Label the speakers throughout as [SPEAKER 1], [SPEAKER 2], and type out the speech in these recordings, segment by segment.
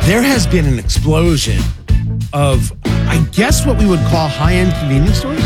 [SPEAKER 1] There has been an explosion of, I guess, what we would call high-end convenience stores.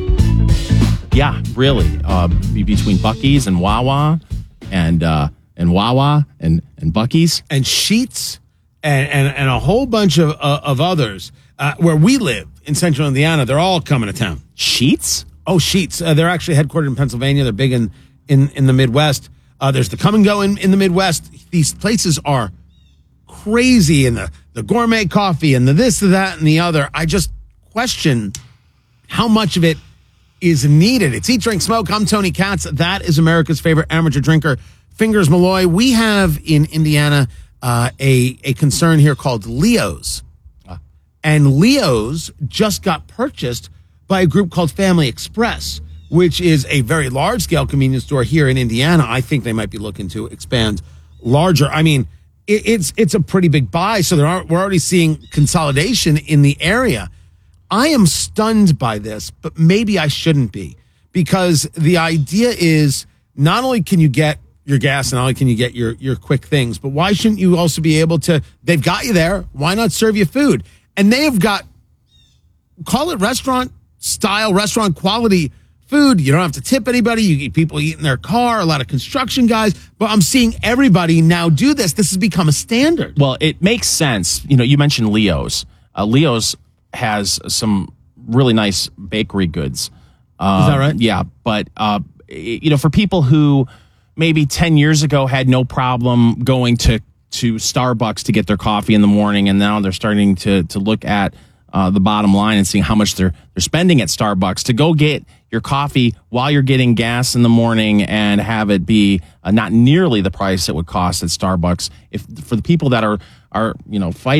[SPEAKER 2] Yeah, really. Between Buc-ee's and Wawa and Wawa and Buc-ee's.
[SPEAKER 1] And Sheetz and a whole bunch of others. Where we live in central Indiana, they're all coming to town.
[SPEAKER 2] Sheetz?
[SPEAKER 1] Oh, Sheetz. They're actually headquartered in Pennsylvania. They're big in the Midwest. There's the Come and Go in the Midwest. These places are crazy, and the gourmet coffee and the this, the that, and the other. I just question how much of it is needed. It's Eat, Drink, Smoke. I'm Tony Katz. That is America's favorite amateur drinker, Fingers Malloy. We have in Indiana a concern here called Leo's. And Leo's just got purchased by a group called Family Express, which is a very large-scale convenience store here in Indiana. I think they might be looking to expand larger. I mean, it's a pretty big buy, so we're already seeing consolidation in the area. I am stunned by this, but maybe I shouldn't be, because the idea is not only can you get your gas and not only can you get your quick things, but why shouldn't you also be able to, they've got you there, why not serve you food? And they have got, call it restaurant style, restaurant quality food. You don't have to tip anybody. You get people eat in their car, a lot of construction guys. But I'm seeing everybody now do this. This has become a standard.
[SPEAKER 2] Well, it makes sense. You know, you mentioned Leo's. Leo's has some really nice bakery goods.
[SPEAKER 1] Is that right?
[SPEAKER 2] Yeah. But, for people who maybe 10 years ago had no problem going to Starbucks to get their coffee in the morning, and now they're starting to look at the bottom line and seeing how much they're spending at Starbucks to go get your coffee while you're getting gas in the morning and have it be not nearly the price it would cost at Starbucks. If for the people that are fighting